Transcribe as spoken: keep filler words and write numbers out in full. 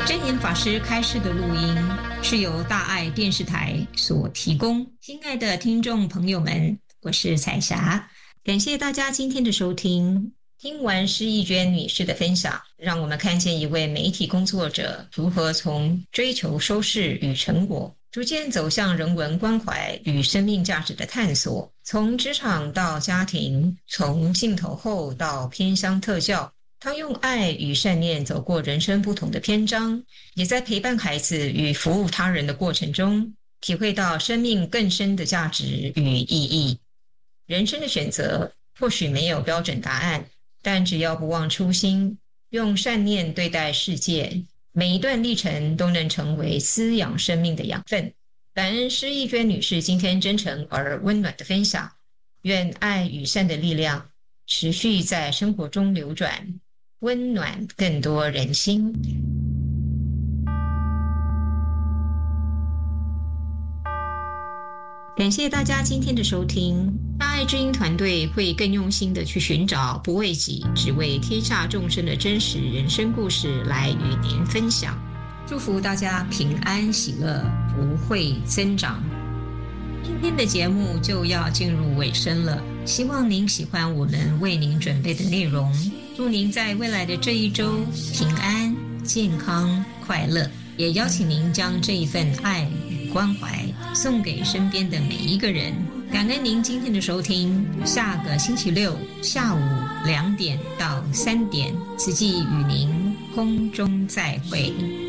真言法师开示的录音是由大爱电视台所提供。亲爱的听众朋友们，我是彩霞，感谢大家今天的收听。听完施逸娟女士的分享，让我们看见一位媒体工作者如何从追求收视与成果，逐渐走向人文关怀与生命价值的探索，从职场到家庭，从镜头后到偏乡特教，他用爱与善念走过人生不同的篇章，也在陪伴孩子与服务他人的过程中，体会到生命更深的价值与意义。人生的选择或许没有标准答案，但只要不忘初心，用善念对待世界，每一段历程都能成为滋养生命的养分。感恩施逸娟女士今天真诚而温暖的分享，愿爱与善的力量持续在生活中流转，温暖更多人心。感谢大家今天的收听，大爱之音团队会更用心的去寻找不为己只为天下众生的真实人生故事来与您分享，祝福大家平安喜乐，福慧增长。今天的节目就要进入尾声了，希望您喜欢我们为您准备的内容，祝您在未来的这一周平安健康快乐，也邀请您将这一份爱与关怀送给身边的每一个人。感恩您今天的收听，下个星期六下午两点到三点，慈济与您空中再会。